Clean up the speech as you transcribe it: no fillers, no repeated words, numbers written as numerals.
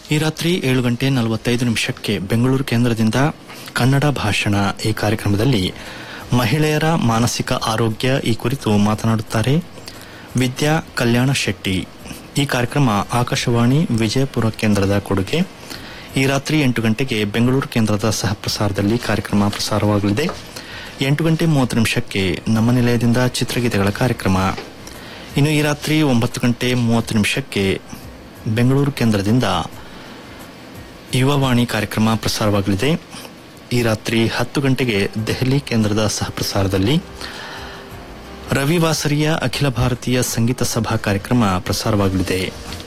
ಈ ರಾತ್ರಿ 7:45 ಬೆಂಗಳೂರು ಕೇಂದ್ರದಿಂದ ಕನ್ನಡ ಭಾಷಣ ಈ ಕಾರ್ಯಕ್ರಮದಲ್ಲಿ ಮಹಿಳೆಯರ ಮಾನಸಿಕ ಆರೋಗ್ಯ ಈ ಕುರಿತು ಮಾತನಾಡುತ್ತಾರೆ ವಿದ್ಯಾ ಕಲ್ಯಾಣ ಶೆಟ್ಟಿ. ಈ ಕಾರ್ಯಕ್ರಮ ಆಕಾಶವಾಣಿ ವಿಜಯಪುರ ಕೇಂದ್ರದ ಕೊಡುಗೆ. ಈ ರಾತ್ರಿ 8 ಗಂಟೆಗೆ ಬೆಂಗಳೂರು ಕೇಂದ್ರದ ಸಹಪ್ರಸಾರದಲ್ಲಿ ಕಾರ್ಯಕ್ರಮ ಪ್ರಸಾರವಾಗಲಿದೆ. 8:30 ನಮ್ಮ ನಿಲಯದಿಂದ ಚಿತ್ರಗೀತೆಗಳ ಕಾರ್ಯಕ್ರಮ. ಇನ್ನು ಈ ರಾತ್ರಿ 9:30 ಬೆಂಗಳೂರು ಕೇಂದ್ರದಿಂದ ಯುವವಾಣಿ ಕಾರ್ಯಕ್ರಮ ಪ್ರಸಾರವಾಗಲಿದೆ. ಈ ರಾತ್ರಿ 10 ಗಂಟೆಗೆ ದೆಹಲಿ ಕೇಂದ್ರದ ಸಹಪ್ರಸಾರದಲ್ಲಿ ರವಿವಾಸರಿಯ ಅಖಿಲ ಭಾರತೀಯ ಸಂಗೀತ ಸಭಾ ಕಾರ್ಯಕ್ರಮ ಪ್ರಸಾರವಾಗಲಿದೆ.